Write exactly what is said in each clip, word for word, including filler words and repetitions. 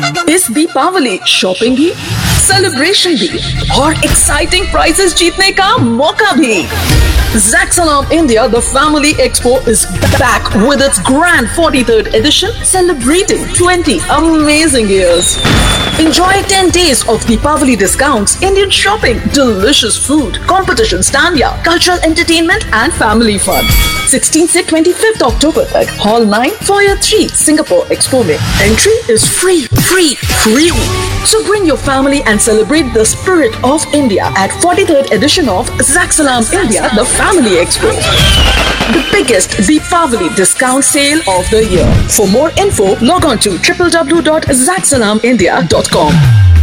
इस दीपावली शॉपिंग भी, सेलिब्रेशन भी और एक्साइटिंग प्राइजेस जीतने का मौका भी। Zaxalam India, the Family Expo, is back with its grand forty-third edition, celebrating twenty amazing years. Enjoy ten days of Deepavali discounts, Indian shopping, delicious food, competition stanya, cultural entertainment and family fun. sixteenth से twenty-fifth October तक, Hall nine, Foyer three, Singapore Expo में. Entry is free, free, free. So bring your family and celebrate the spirit of India at forty-third edition of Zaxalam India, the Family Expo. The biggest Deepavali discount sale of the year. For more info, log on to w w w dot zaxalam india dot com.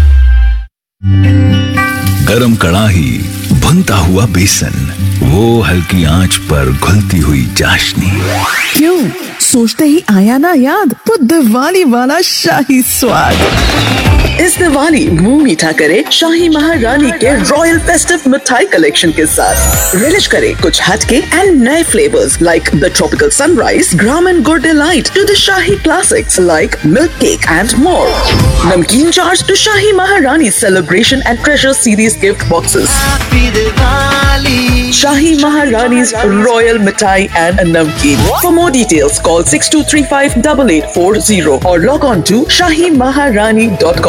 गरम कड़ाही, भुनता हुआ बेसन, वो हल्की आंच पर घुलती हुई चाशनी। क्यों? सोचते ही आया ना याद, तो दिवाली वाला शाही स्वाद। इस दिवाली मुंह मीठा करे शाही महारानी के रॉयल फेस्टिव मिठाई कलेक्शन के साथ। रिलिश करे कुछ हटके एंड नए flavours like the tropical sunrise, gram and good delight to the shahi classics like milk cake and more. नमकीन चार्ज टू शाही महारानी celebration and treasure series gift boxes. Shahi Maharani's Royal Mithai and Namkeen. For more details, call six two three five eight eight four zero or log on to shahi maharani dot com.